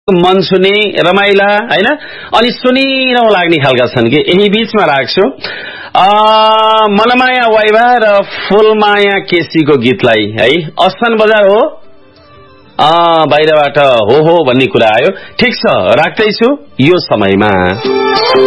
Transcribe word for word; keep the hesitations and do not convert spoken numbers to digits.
मन छुने रमाइला हैन अनि सुनिरौँ लाग्ने खालका छन् कि यही बीचमा राख्छु मनमाया वाइवा र फुलमाया केसीको गीतलाई है असन बजार हो बाहिरबाट हो हो भन्ने कुरा आयो। ठिक छ, राख्दैछु यो समयमा।